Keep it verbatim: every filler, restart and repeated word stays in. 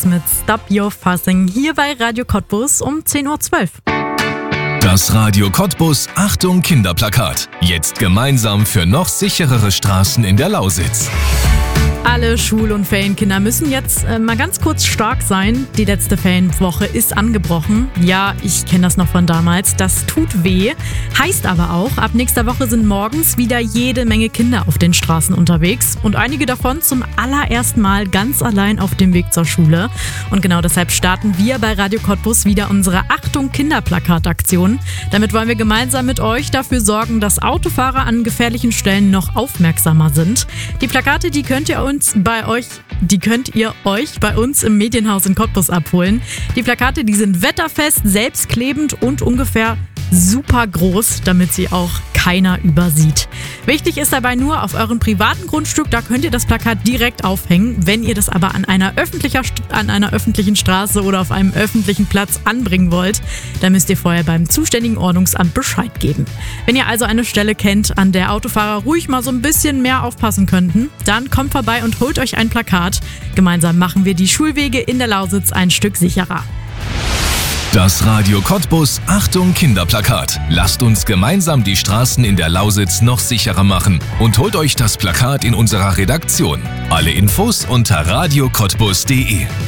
Cottbus mit Stop Your Fussing hier bei Radio Cottbus um zehn Uhr zwölf. Das Radio Cottbus Achtung Kinderplakat. Jetzt gemeinsam für noch sicherere Straßen in der Lausitz. Alle Schul- und Ferienkinder müssen jetzt äh, mal ganz kurz stark sein. Die letzte Ferienwoche ist angebrochen. Ja, ich kenne das noch von damals. Das tut weh. Heißt aber auch, ab nächster Woche sind morgens wieder jede Menge Kinder auf den Straßen unterwegs. Und einige davon zum allerersten Mal ganz allein auf dem Weg zur Schule. Und genau deshalb starten wir bei Radio Cottbus wieder unsere Achtung Kinderplakat-Aktion. Damit wollen wir gemeinsam mit euch dafür sorgen, dass Autofahrer an gefährlichen Stellen noch aufmerksamer sind. Die Plakate, die könnt ihr uns bei euch, die könnt ihr euch bei uns im Medienhaus in Cottbus abholen. Die Plakate, die sind wetterfest, selbstklebend und ungefähr super groß, damit sie auch keiner übersieht. Wichtig ist dabei nur, auf eurem privaten Grundstück, da könnt ihr das Plakat direkt aufhängen. Wenn ihr das aber an einer, öffentlicher, an einer öffentlichen Straße oder auf einem öffentlichen Platz anbringen wollt, dann müsst ihr vorher beim zuständigen Ordnungsamt Bescheid geben. Wenn ihr also eine Stelle kennt, an der Autofahrer ruhig mal so ein bisschen mehr aufpassen könnten, dann kommt vorbei und holt euch ein Plakat. Gemeinsam machen wir die Schulwege in der Lausitz ein Stück sicherer. Das Radio Cottbus Achtung Kinderplakat. Lasst uns gemeinsam die Straßen in der Lausitz noch sicherer machen und holt euch das Plakat in unserer Redaktion. Alle Infos unter radio cottbus punkt de.